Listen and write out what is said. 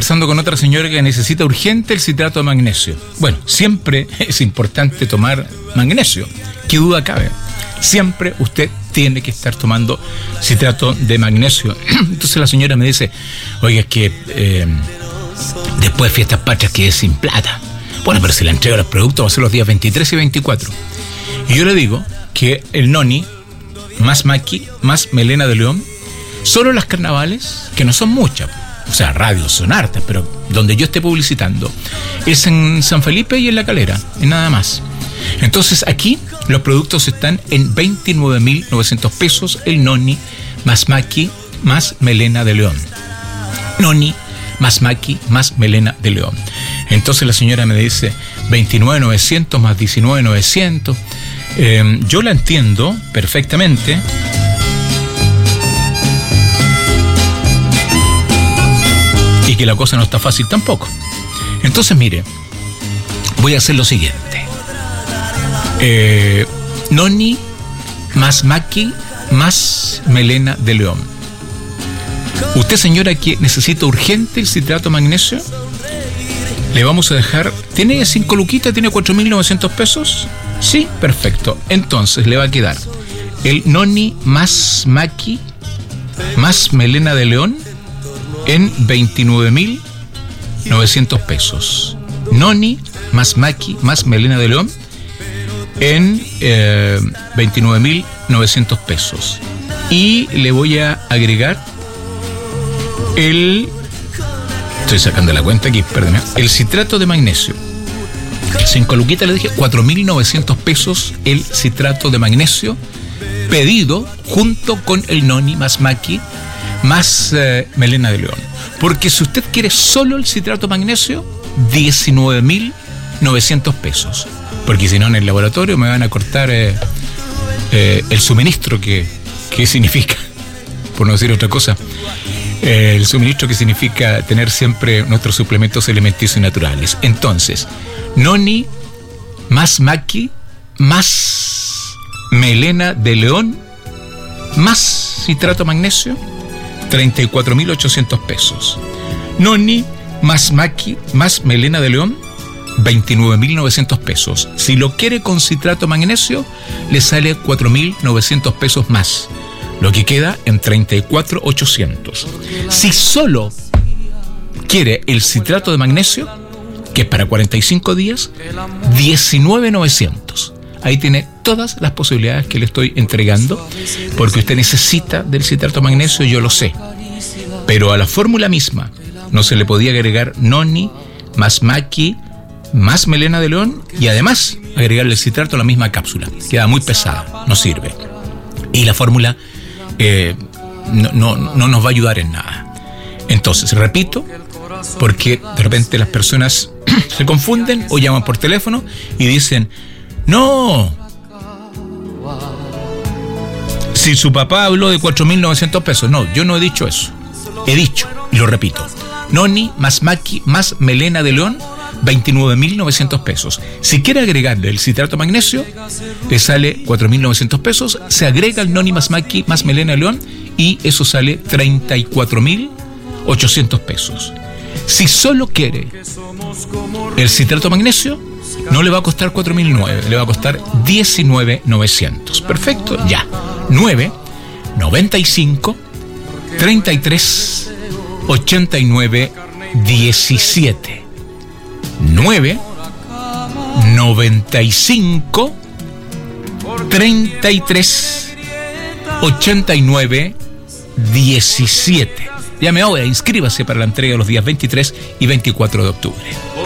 conversando con otra señora que necesita urgente el citrato de magnesio. Bueno, siempre es importante tomar magnesio. ¿Qué duda cabe? Siempre usted tiene que estar tomando citrato de magnesio. Entonces la señora me dice, oye, es que después de fiestas patrias quedé sin plata. Bueno, pero si la entrega de los productos va a ser los días 23 y 24. Y yo le digo que el noni, más maqui, más melena de león, solo las carnavales, que no son muchas, o sea, radios son hartas, pero donde yo esté publicitando es en San Felipe y en La Calera, y nada más. Entonces aquí los productos están en 29.900 pesos el noni más maqui más melena de león. Noni más maqui más melena de león. Entonces la señora me dice 29.900 más 19.900. Yo la entiendo perfectamente. Y que la cosa no está fácil tampoco. Entonces, mire, voy a hacer lo siguiente. Noni más maqui más melena de león. Usted, señora, que necesita urgente el citrato de magnesio, le vamos a dejar... ¿Tiene 5 luquitas? ¿Tiene 4.900 pesos? Sí, perfecto. Entonces le va a quedar el noni más maqui más melena de león en 29.900 pesos. Noni más maqui más melena de león en 29.900 pesos. Y le voy a agregar estoy sacando la cuenta aquí, perdón, el citrato de magnesio. 5 luquitas, le dije, 4.900 pesos el citrato de magnesio, pedido junto con el noni más maqui más melena de león. Porque si usted quiere solo el citrato de magnesio, 19.900 pesos. Porque si no, en el laboratorio me van a cortar el suministro que significa, por no decir otra cosa, el suministro que significa tener siempre nuestros suplementos alimenticios naturales. Entonces, noni más maqui más melena de león más citrato de magnesio, 34.800 pesos. Noni más maqui más melena de león, 29.900 pesos. Si lo quiere con citrato de magnesio, le sale 4.900 pesos más, lo que queda en 34.800. Si solo quiere el citrato de magnesio, que es para 45 días, 19.900. Ahí tiene todas las posibilidades que le estoy entregando, porque usted necesita del citrato de magnesio, yo lo sé. Pero a la fórmula misma no se le podía agregar noni más maqui más melena de león y además agregarle el citrato a la misma cápsula. Queda muy pesada, no sirve. Y la fórmula no nos va a ayudar en nada. Entonces, repito, porque de repente las personas se confunden o llaman por teléfono y dicen, no, si su papá habló de 4.900 pesos. No, yo no he dicho eso. He dicho, y lo repito, noni más maqui más melena de león, 29.900 pesos. Si quiere agregarle el citrato de magnesio, le sale 4.900 pesos. Se agrega el noni más maqui más melena de león y eso sale 34.800 pesos. Si solo quiere el citrato de magnesio, no le va a costar 4.900, le va a costar 19.900. Perfecto, ya. 9.95 33 89 17. 9.95 33 89 17. Llame ahora, inscríbase para la entrega de los días 23 y 24 de octubre.